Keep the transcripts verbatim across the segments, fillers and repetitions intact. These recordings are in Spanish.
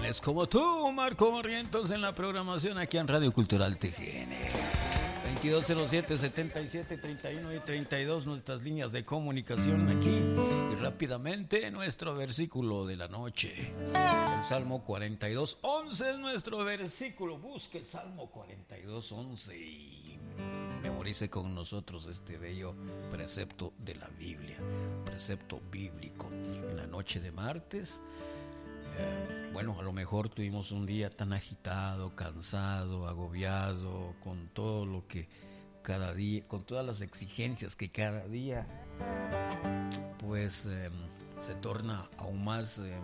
jóvenes como tú, Marco Barrientos, en la programación aquí en Radio Cultural T G N. veintidós cero siete, setenta y siete, treinta y uno y treinta y dos, nuestras líneas de comunicación aquí. Y rápidamente, nuestro versículo de la noche. El Salmo cuarenta y dos, once es nuestro versículo. Busque el Salmo cuarenta y dos, once y memorice con nosotros este bello precepto de la Biblia. Precepto bíblico. En la noche de martes... Eh, bueno, a lo mejor tuvimos un día tan agitado, cansado, agobiado, con todo lo que cada día, con todas las exigencias que cada día, pues eh, se torna aún más eh,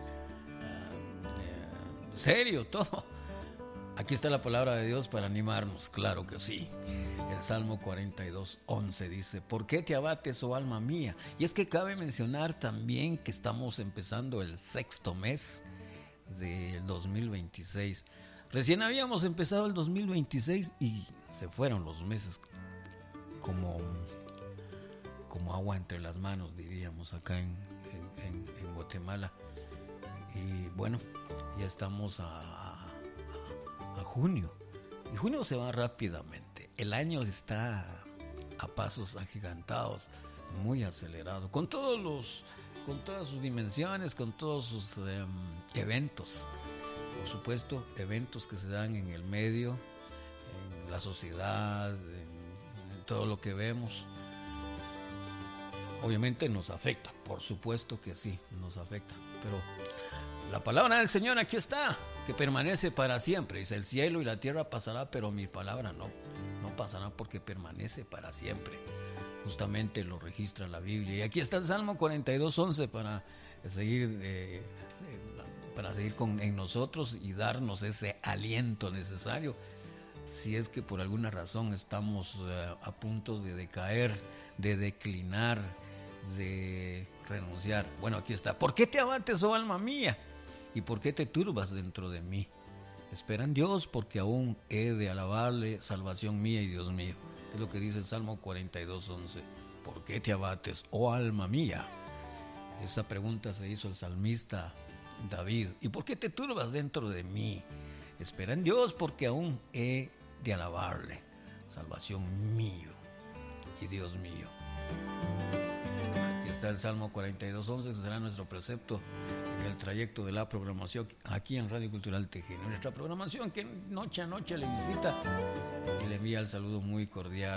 eh, serio todo. Aquí está la palabra de Dios para animarnos, claro que sí. El Salmo cuarenta y dos, once dice: ¿por qué te abates, oh alma mía? Y es que cabe mencionar también que estamos empezando el sexto mes del dos mil veintiséis. Recién habíamos empezado el dos mil veintiséis y se fueron los meses como, como agua entre las manos, diríamos acá en, en, en, en Guatemala. Y bueno, ya estamos a, a, a junio. Y junio se va rápidamente. El año está a pasos agigantados, muy acelerado, con todos los, con todas sus dimensiones, con todos sus um, eventos. Por supuesto, eventos que se dan en el medio, en la sociedad, en, en todo lo que vemos. Obviamente nos afecta, por supuesto que sí, nos afecta. Pero la palabra del Señor aquí está, que permanece para siempre. Dice: el cielo y la tierra pasará, pero mi palabra no, no pasará, porque permanece para siempre. Justamente lo registra la Biblia. Y aquí está el Salmo cuarenta y dos, once para seguir, eh, eh, para seguir con, en nosotros y darnos ese aliento necesario. Si es que por alguna razón estamos eh, a punto de decaer, de declinar, de renunciar. Bueno, aquí está. ¿Por qué te abates, oh alma mía? ¿Y por qué te turbas dentro de mí? Espera en Dios, porque aún he de alabarle, salvación mía y Dios mío. Es lo que dice el Salmo cuarenta y dos, once. ¿Por qué te abates, oh alma mía? Esa pregunta se hizo el salmista David. ¿Y por qué te turbas dentro de mí? Espera en Dios, porque aún he de alabarle, salvación mío y Dios mío. Aquí está el Salmo cuarenta y dos, once, que será nuestro precepto en el trayecto de la programación aquí en Radio Cultural T G N. Nuestra programación que noche a noche le visita y le envía el saludo muy cordial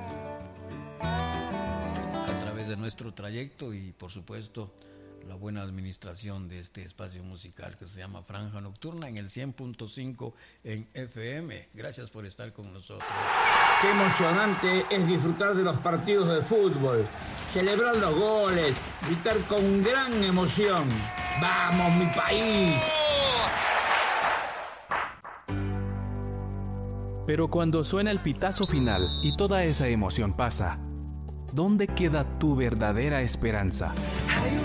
a través de nuestro trayecto y, por supuesto, la buena administración de este espacio musical que se llama Franja Nocturna en el cien punto cinco en F M. Gracias por estar con nosotros. Qué emocionante es disfrutar de los partidos de fútbol, celebrar los goles, gritar con gran emoción. ¡Vamos, mi país! Pero cuando suena el pitazo final y toda esa emoción pasa, ¿dónde queda tu verdadera esperanza?